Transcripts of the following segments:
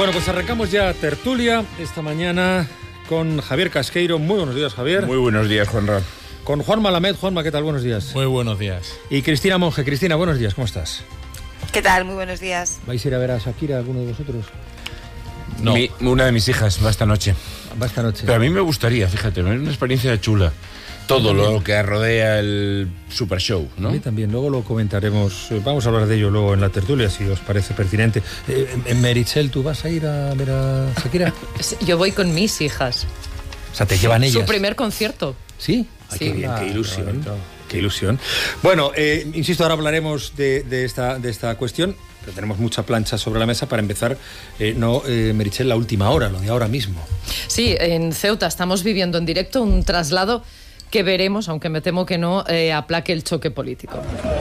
Bueno, pues arrancamos ya tertulia esta mañana con Javier Casqueiro. Muy buenos días, Javier. Muy buenos días, Juanra. Con Juanma Lamed. Juanma, ¿qué tal? Buenos días. Muy buenos días. Y Cristina Monge. Cristina, buenos días, ¿cómo estás? ¿Qué tal? Muy buenos días. ¿Vais a ir a ver a Shakira, alguno de vosotros? No. Una de mis hijas va esta noche. Va esta noche. Pero a mí me gustaría, fíjate, es una experiencia chula. Todo lo que rodea el Super Show, ¿no? A mí también, luego lo comentaremos. Vamos a hablar de ello luego en la tertulia, si os parece pertinente. Meritxell, ¿tú vas a ir a ver a Shakira? Yo voy con mis hijas. O sea, te llevan ellas. Su primer concierto. ¿Sí? Sí. Qué bien, qué ilusión. Qué ilusión. Bueno, insisto, ahora hablaremos de esta cuestión, pero tenemos mucha plancha sobre la mesa. Para empezar, Meritxell, la última hora, lo de ahora mismo. Sí, en Ceuta estamos viviendo en directo un traslado que veremos, aunque me temo que no, aplaque el choque político.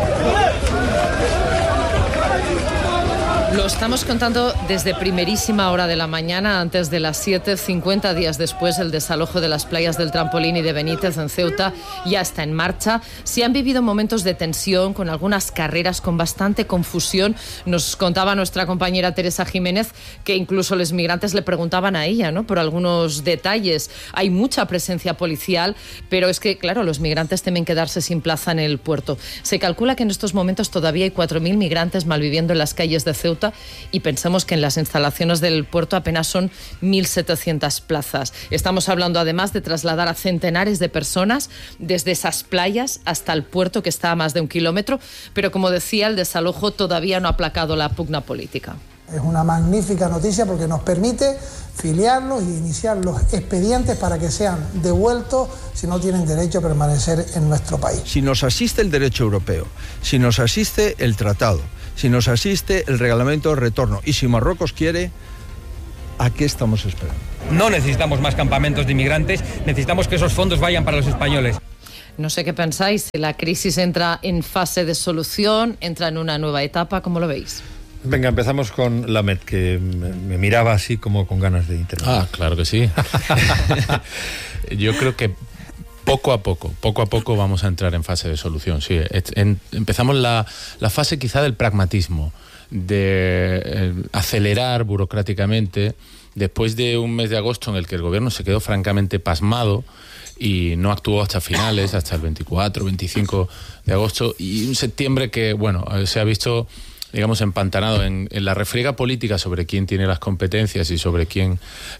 Lo estamos contando desde primerísima hora de la mañana, antes de las 7, 50 días después, el desalojo de las playas del Trampolín y de Benítez en Ceuta ya está en marcha. Se han vivido momentos de tensión, con algunas carreras, con bastante confusión. Nos contaba nuestra compañera Teresa Jiménez que incluso los migrantes le preguntaban a ella, ¿no?, por algunos detalles. Hay mucha presencia policial, pero es que, claro, los migrantes temen quedarse sin plaza en el puerto. Se calcula que en estos momentos todavía hay 4.000 migrantes malviviendo en las calles de Ceuta, y pensamos que en las instalaciones del puerto apenas son 1.700 plazas. Estamos hablando además de trasladar a centenares de personas desde esas playas hasta el puerto, que está a más de 1 kilómetro, pero como decía, el desalojo todavía no ha aplacado la pugna política. Es una magnífica noticia porque nos permite filiarlos y iniciar los expedientes para que sean devueltos si no tienen derecho a permanecer en nuestro país. Si nos asiste el derecho europeo, si nos asiste el tratado, si nos asiste el reglamento de retorno y si Marruecos quiere, ¿a qué estamos esperando? No necesitamos más campamentos de inmigrantes, necesitamos que esos fondos vayan para los españoles. No sé qué pensáis, si la crisis entra en fase de solución, entra en una nueva etapa, ¿cómo lo veis? Venga, empezamos con Lamed, que me miraba así como con ganas de intervenir. Ah, claro que sí. Yo creo que poco a poco vamos a entrar en fase de solución. Sí, empezamos la fase quizá del pragmatismo, de acelerar burocráticamente, después de un mes de agosto en el que el gobierno se quedó francamente pasmado y no actuó hasta finales, hasta el 24, 25 de agosto, y un septiembre que, bueno, se ha visto, digamos, empantanado en la refriega política sobre quién tiene las competencias y sobre quién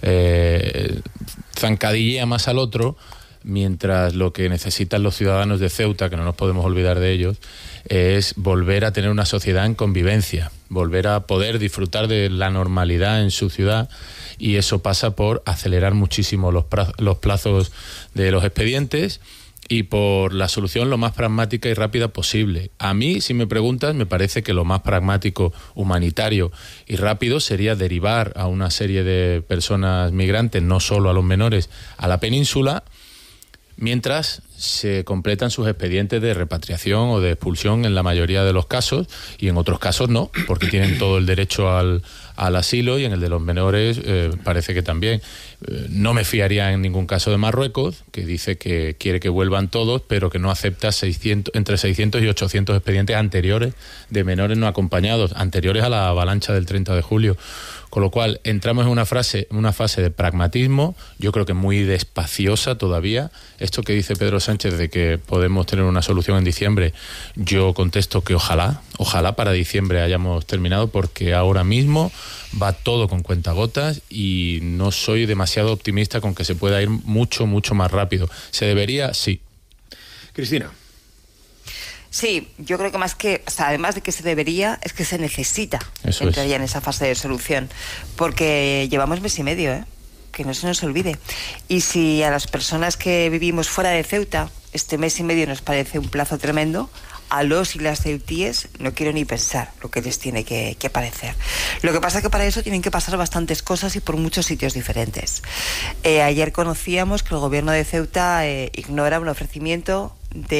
zancadillea más al otro, mientras lo que necesitan los ciudadanos de Ceuta, que no nos podemos olvidar de ellos, es volver a tener una sociedad en convivencia, volver a poder disfrutar de la normalidad en su ciudad, y eso pasa por acelerar muchísimo los plazos de los expedientes y por la solución lo más pragmática y rápida posible. A mí, si me preguntas, me parece que lo más pragmático, humanitario y rápido sería derivar a una serie de personas migrantes, no solo a los menores, a la península, mientras se completan sus expedientes de repatriación o de expulsión en la mayoría de los casos, y en otros casos no, porque tienen todo el derecho al asilo, y en el de los menores parece que también. No me fiaría en ningún caso de Marruecos, que dice que quiere que vuelvan todos, pero que no acepta entre 600 y 800 expedientes anteriores de menores no acompañados, anteriores a la avalancha del 30 de julio. Con lo cual, entramos en una fase de pragmatismo, yo creo que muy despaciosa todavía. Esto que dice Pedro Sánchez de que podemos tener una solución en diciembre, yo contesto que ojalá para diciembre hayamos terminado, porque ahora mismo va todo con cuentagotas y no soy demasiado optimista con que se pueda ir mucho más rápido. ¿Se debería? Sí. Cristina. Sí, yo creo que más que, o sea, además de que se debería, es que se necesita entrar ya en esa fase de solución, porque llevamos mes y medio, que no se nos olvide. Y si a las personas que vivimos fuera de Ceuta este mes y medio nos parece un plazo tremendo, a los y las ceutíes no quiero ni pensar lo que les tiene que parecer. Lo que pasa es que para eso tienen que pasar bastantes cosas y por muchos sitios diferentes. Ayer conocíamos que el gobierno de Ceuta ignoró un ofrecimiento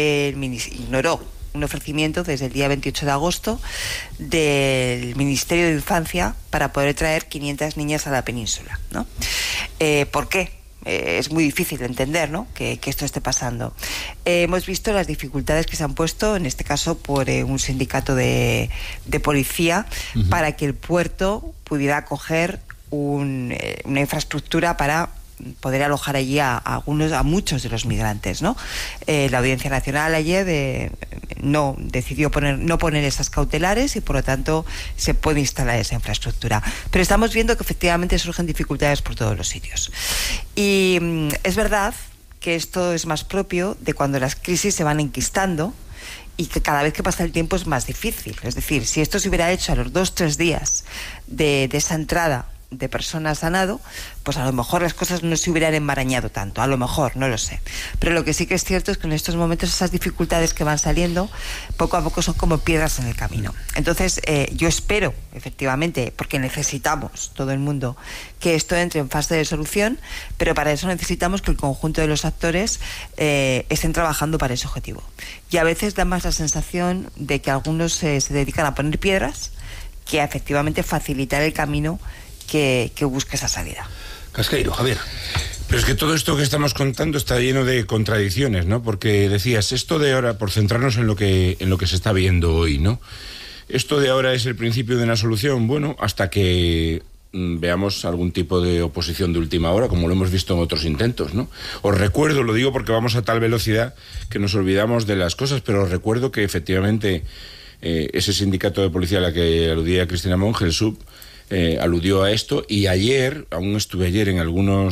desde el día 28 de agosto del Ministerio de Infancia para poder traer 500 niñas a la península, ¿no? ¿Por qué? Es muy difícil de entender, ¿no?, que esto esté pasando. Hemos visto las dificultades que se han puesto, en este caso por un sindicato de policía, para que el puerto pudiera acoger una infraestructura para poder alojar allí a muchos de los migrantes, ¿no? La Audiencia Nacional ayer decidió no poner esas cautelares y por lo tanto se puede instalar esa infraestructura. Pero estamos viendo que efectivamente surgen dificultades por todos los sitios. Y es verdad que esto es más propio de cuando las crisis se van enquistando y que cada vez que pasa el tiempo es más difícil. Es decir, si esto se hubiera hecho a los 2-3 días de esa entrada de personas a nado, pues a lo mejor las cosas no se hubieran enmarañado tanto, a lo mejor, no lo sé. Pero lo que sí que es cierto es que en estos momentos esas dificultades que van saliendo, poco a poco son como piedras en el camino. Entonces, yo espero, efectivamente, porque necesitamos, todo el mundo, que esto entre en fase de solución, pero para eso necesitamos que el conjunto de los actores estén trabajando para ese objetivo. Y a veces da más la sensación de que algunos se dedican a poner piedras que a efectivamente facilitar el camino que busque esa salida. Casqueiro, Javier. Pero es que todo esto que estamos contando está lleno de contradicciones, ¿no? Porque decías, esto de ahora, por centrarnos en lo que se está viendo hoy, ¿no? Esto de ahora es el principio de una solución, bueno, hasta que veamos algún tipo de oposición de última hora, como lo hemos visto en otros intentos, ¿no? Os recuerdo, lo digo porque vamos a tal velocidad que nos olvidamos de las cosas, pero os recuerdo que efectivamente ese sindicato de policía a la que aludía Cristina Monge, el SUB, aludió a esto, y aún estuve ayer en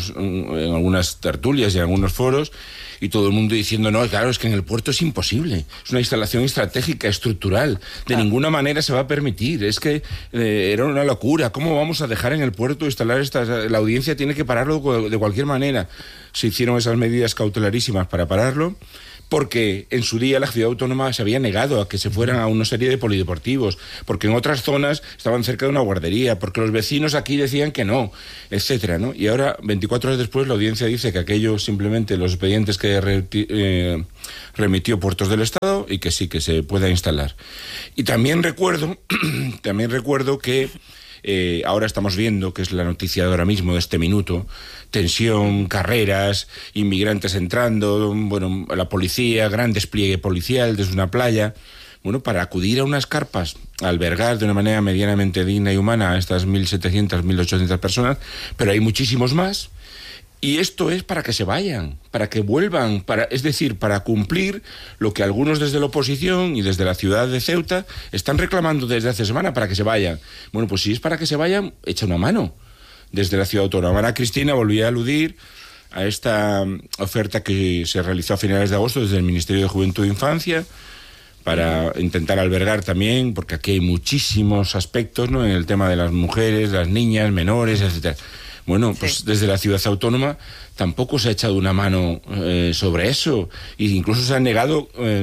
algunas tertulias y en algunos foros, y todo el mundo diciendo, no, claro, es que en el puerto es imposible, es una instalación estratégica, estructural, de ninguna manera se va a permitir, es que era una locura, ¿cómo vamos a dejar en el puerto instalar la audiencia tiene que pararlo de cualquier manera? Se hicieron esas medidas cautelarísimas para pararlo, porque en su día la ciudad autónoma se había negado a que se fueran a una serie de polideportivos, porque en otras zonas estaban cerca de una guardería, porque los vecinos aquí decían que no, etcétera, ¿no? Y ahora, 24 horas después, la audiencia dice que aquello simplemente los expedientes que remitió Puertos del Estado y que sí que se pueda instalar. Y también recuerdo que ahora estamos viendo, que es la noticia de ahora mismo, de este minuto, tensión, carreras, inmigrantes entrando, bueno, la policía, gran despliegue policial desde una playa, bueno, para acudir a unas carpas, a albergar de una manera medianamente digna y humana a estas 1.700, 1.800 personas, pero hay muchísimos más. Y esto es para que se vayan, para que vuelvan, es decir, para cumplir lo que algunos desde la oposición y desde la ciudad de Ceuta están reclamando desde hace semana, para que se vayan. Bueno, pues si es para que se vayan, echa una mano desde la ciudad autónoma. Ana Cristina volvía a aludir a esta oferta que se realizó a finales de agosto desde el Ministerio de Juventud e Infancia para intentar albergar también, porque aquí hay muchísimos aspectos, ¿no?, en el tema de las mujeres, las niñas, menores, etcétera. Bueno, pues desde la ciudad autónoma tampoco se ha echado una mano sobre eso, e incluso se ha negado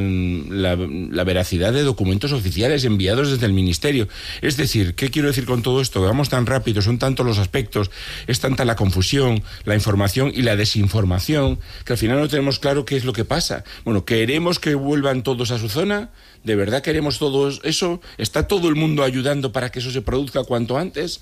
la veracidad de documentos oficiales enviados desde el Ministerio. Es decir, ¿qué quiero decir con todo esto? Que vamos tan rápido, son tantos los aspectos, es tanta la confusión, la información y la desinformación, que al final no tenemos claro qué es lo que pasa. Bueno, ¿queremos que vuelvan todos a su zona? ¿De verdad queremos todo eso? ¿Está todo el mundo ayudando para que eso se produzca cuanto antes?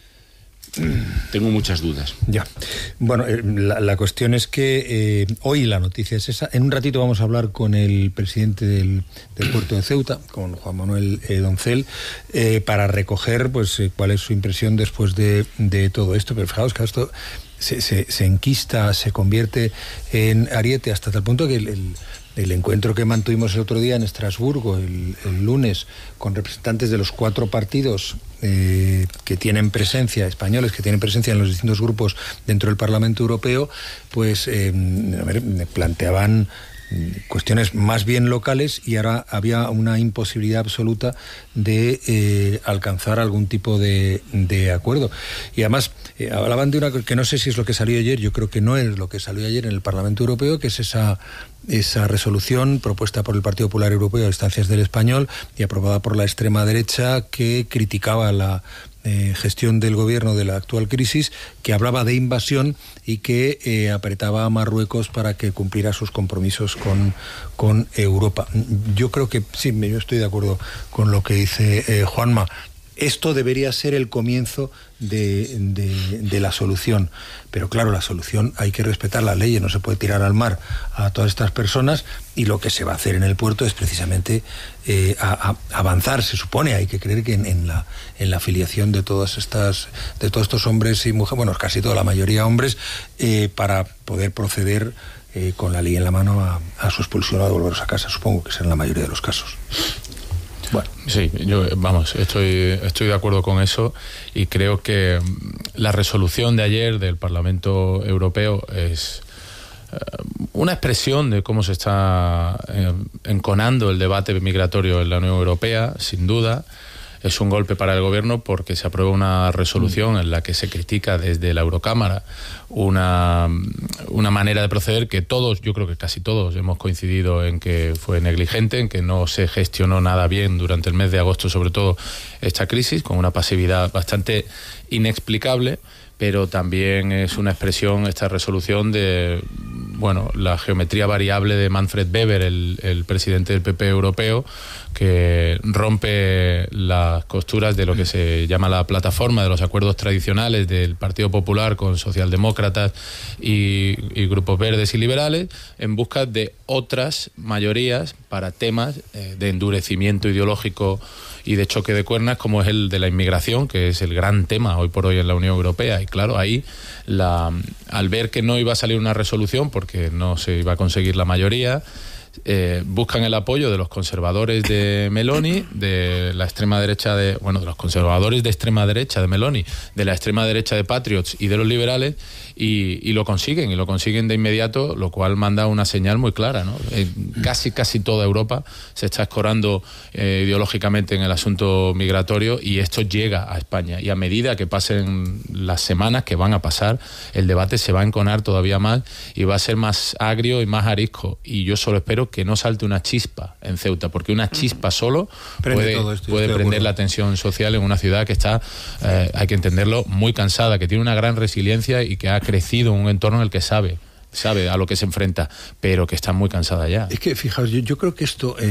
Tengo muchas dudas. Ya. Bueno, la cuestión es que hoy la noticia es esa. En un ratito vamos a hablar con el presidente del puerto de Ceuta, con Juan Manuel Doncel, para recoger pues cuál es su impresión después de todo esto. Pero fijaos que esto se enquista, se convierte en ariete hasta tal punto que el encuentro que mantuvimos el otro día en Estrasburgo, el lunes, con representantes de los 4 partidos que tienen presencia, españoles que tienen presencia en los distintos grupos dentro del Parlamento Europeo, pues planteaban cuestiones más bien locales, y ahora había una imposibilidad absoluta de alcanzar algún tipo de acuerdo. Y además hablaban de una que no sé si es lo que salió ayer, yo creo que no es lo que salió ayer en el Parlamento Europeo, que es esa resolución propuesta por el Partido Popular Europeo a instancias del Español y aprobada por la extrema derecha, que criticaba la gestión del gobierno de la actual crisis, que hablaba de invasión y que apretaba a Marruecos para que cumpliera sus compromisos con Europa. Yo creo que sí, yo estoy de acuerdo con lo que dice Juanma. esto debería ser el comienzo de la solución. Pero claro, la solución, hay que respetar las leyes, no se puede tirar al mar a todas estas personas, y lo que se va a hacer en el puerto es precisamente avanzar, se supone. Hay que creer que en la afiliación de todos estos hombres y mujeres, bueno, casi toda la mayoría hombres, para poder proceder con la ley en la mano a su expulsión o a devolverlos a casa. Supongo que será en la mayoría de los casos. Bueno. Sí, yo estoy de acuerdo con eso, y creo que la resolución de ayer del Parlamento Europeo es una expresión de cómo se está enconando el debate migratorio en la Unión Europea. Sin duda es un golpe para el gobierno, porque se aprueba una resolución en la que se critica desde la Eurocámara una manera de proceder que todos, yo creo que casi todos, hemos coincidido en que fue negligente, en que no se gestionó nada bien durante el mes de agosto, sobre todo esta crisis, con una pasividad bastante inexplicable. Pero también es una expresión, esta resolución, de la geometría variable de Manfred Weber, el presidente del PP europeo, que rompe las costuras de lo que se llama la plataforma de los acuerdos tradicionales del Partido Popular con socialdemócratas y grupos verdes y liberales, en busca de otras mayorías para temas de endurecimiento ideológico y de choque de cuernas, como es el de la inmigración, que es el gran tema hoy por hoy en la Unión Europea. Y claro, ahí, al ver que no iba a salir una resolución porque no se iba a conseguir la mayoría, buscan el apoyo de los conservadores de Meloni, de la extrema derecha de los conservadores de extrema derecha de Meloni, de la extrema derecha de Patriots y de los liberales, y lo consiguen de inmediato, lo cual manda una señal muy clara, ¿no? Casi toda Europa se está escorando ideológicamente en el asunto migratorio, y esto llega a España, y a medida que pasen las semanas que van a pasar, el debate se va a enconar todavía más y va a ser más agrio y más arisco, y yo solo espero que no salte una chispa en Ceuta, porque una chispa solo puede prender la tensión social en una ciudad que está, hay que entenderlo, muy cansada, que tiene una gran resiliencia y que ha crecido en un entorno en el que sabe a lo que se enfrenta, pero que está muy cansada ya. Es que, fijaos, yo creo que esto